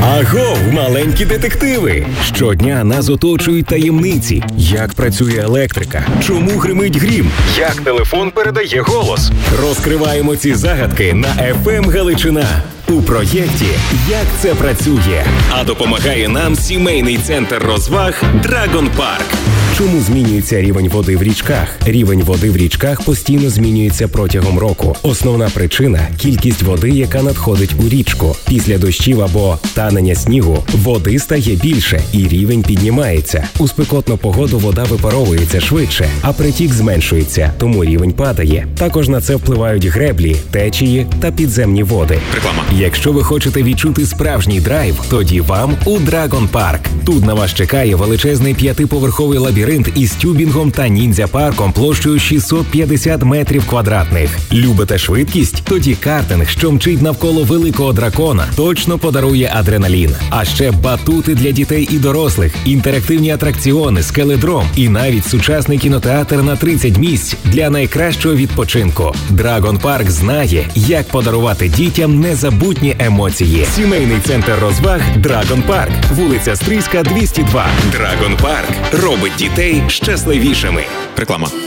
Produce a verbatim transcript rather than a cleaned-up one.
Агов, маленькі детективи! Щодня нас оточують таємниці. Як працює електрика? Чому гримить грім? Як телефон передає голос? Розкриваємо ці загадки на еф ем Галичина у проєкті «Як це працює?». А допомагає нам сімейний центр розваг «Драгон Парк». Чому змінюється рівень води в річках? Рівень води в річках постійно змінюється протягом року. Основна причина – кількість води, яка надходить у річку. Після дощів або танення снігу води стає більше і рівень піднімається. У спекотну погоду вода випаровується швидше, а притік зменшується, тому рівень падає. Також на це впливають греблі, течії та підземні води. Реклама. Якщо ви хочете відчути справжній драйв, тоді вам у Драгон Парк. Тут на вас чекає величезний п'ятиповерховий лабіринт із тюбінгом та ніндзя-парком площею шістсот п'ятдесят метрів квадратних. Любите швидкість? Тоді картинг, що мчить навколо великого дракона, точно подарує адреналін. А ще батути для дітей і дорослих, інтерактивні атракціони, скеледром і навіть сучасний кінотеатр на тридцять місць для найкращого відпочинку. Драгон Парк знає, як подарувати дітям незабутні емоції. Сімейний центр розваг Драгон Парк, вулиця Стрийська, двісті два. Драгон Парк робить дітей щасливішими. Реклама.